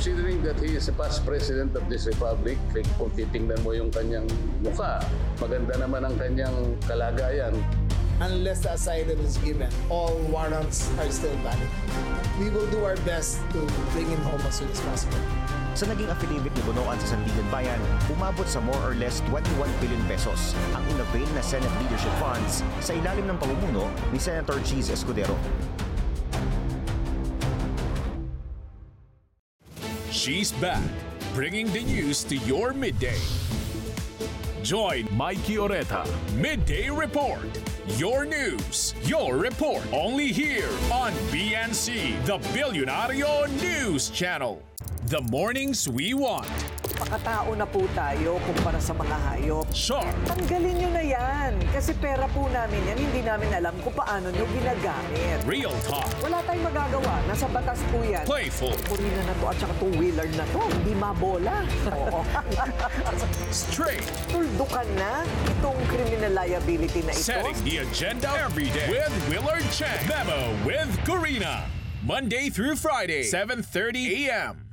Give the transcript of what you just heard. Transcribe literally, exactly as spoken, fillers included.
considering that he is a past president of this republic, kung titingnan mo yung kanyang mukha, maganda naman ang kanyang kalagayan. Unless the asylum is given, all warrants are still valid. We will do our best to bring him home as soon as possible. Sa naging affidavit ni Bonoan sa Sandigan Bayan, umabot sa more or less twenty-one billion pesos ang inavail na Senate leadership funds sa ilalim ng pamumuno ni Senator Cheese Escudero. She's back, bringing the news to your midday. Join Mikey Oreta, Midday Report. Your news, your report, only here on B N C, the Billionario News Channel. The mornings we want. Pakatao na po tayo kumpara sa mga hayop. Sharp. Tanggalin nyo na yan. Kasi pera po namin yan, hindi namin alam kung paano nyo ginagamit. Real talk. Wala tayong magagawa. Nasa batas po yan. Playful. Purina na to at saka two-wheeler na to. Hindi mabola. Oo. Straight. Tuldukan na itong criminal liability na ito. Setting the agenda every day with Willard Chang. Memo with Corina. Monday through Friday, seven thirty a m